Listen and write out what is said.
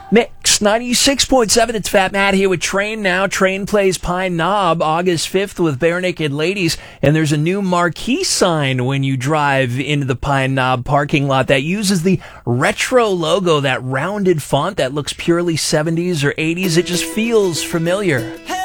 Mix 96.7. It's Fat Matt here with Train now. Train plays Pine Knob August 5th with Bare Naked Ladies. And there's a new marquee sign when you drive into the Pine Knob parking lot that uses the retro logo, that rounded font that looks purely 70s or 80s. It just feels familiar.